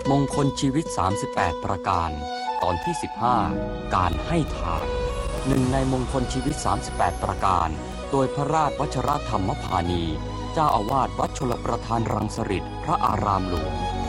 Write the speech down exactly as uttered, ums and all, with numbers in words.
มงคลชีวิตสามสิบแปดประการตอนที่สิบห้าการให้ทานหนึ่งในมงคลชีวิตสามสิบแปดประการโดยพระราชวชรธรรมพานีเจ้าอาวาสวัดชลประทานรังสฤษฎ์พระอารามหลวง